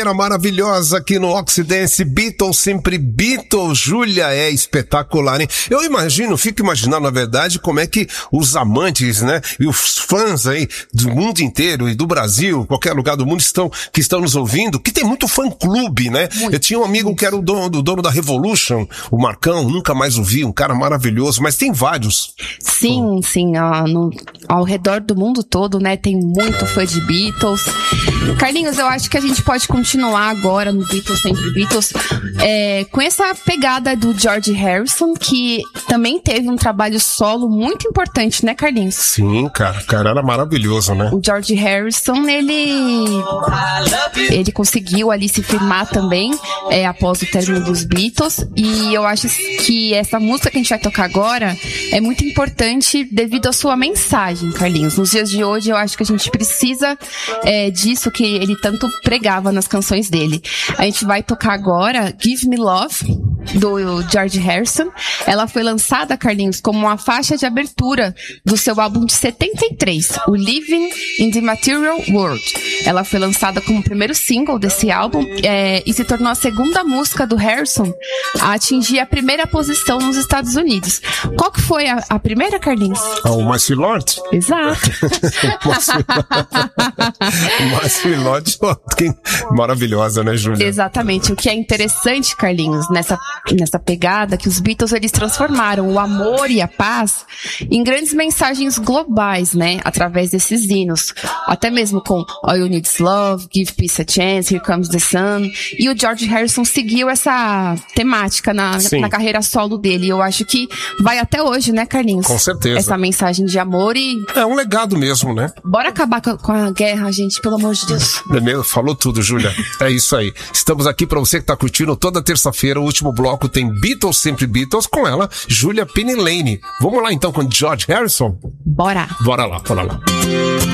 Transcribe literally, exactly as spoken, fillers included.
Era maravilhosa aqui no Oxidance, Beatles, sempre Beatles. Júlia, é espetacular, hein? Eu imagino, fico imaginando, na verdade, como é que os amantes, né, e os fãs aí do mundo inteiro e do Brasil, qualquer lugar do mundo estão, que estão nos ouvindo, que tem muito fã-clube, né? Muito. Eu tinha um amigo que era o dono, o dono da Revolution, o Marcão, nunca mais o vi, um cara maravilhoso, mas tem vários. Sim, oh. sim, ó, no, ao redor do mundo todo, né, tem muito fã de Beatles. Carlinhos, eu acho que a gente pode continuar agora no Beatles, sempre Beatles, é, com essa pegada do George Harrison, que também teve um trabalho solo muito importante, né, Carlinhos? Sim, cara, o cara era maravilhoso, né? O George Harrison, ele ele conseguiu ali se firmar também, é, após o término dos Beatles, e eu acho que essa música que a gente vai tocar agora é muito importante devido à sua mensagem, Carlinhos. Nos dias de hoje, eu acho que a gente precisa é, disso que ele tanto pregava nas canções dele. A gente vai tocar agora Give Me Love, do George Harrison. Ela foi lançada, Carlinhos, como uma faixa de abertura do seu álbum de setenta e três, o Living in the Material World. Ela foi lançada como o primeiro single desse álbum é, e se tornou a segunda música do Harrison a atingir a primeira posição nos Estados Unidos. Qual que foi a, a primeira, Carlinhos? Ah, o My Sweet Lord? Exato. My Sweet Lord, maravilhosa, né, Júlia? Exatamente. O que é interessante, Carlinhos, nessa, nessa pegada, que os Beatles, eles transformaram o amor e a paz em grandes mensagens globais, né, através desses hinos. Até mesmo com All You Need Is Love, Give Peace a Chance, Here Comes the Sun. E o George Harrison seguiu essa temática na, na carreira solo dele. Eu acho que vai até hoje, né, Carlinhos? Com certeza. Essa mensagem de amor e... É um legado mesmo, né? Bora acabar com a guerra, gente, pelo amor de Deus. Falou tudo, Júlia. É isso aí. Estamos aqui pra você que tá curtindo toda terça-feira. O último bloco tem Beatles, sempre Beatles, com ela, Júlia Penny Lane. Vamos lá então com George Harrison? Bora. Bora lá, bora lá.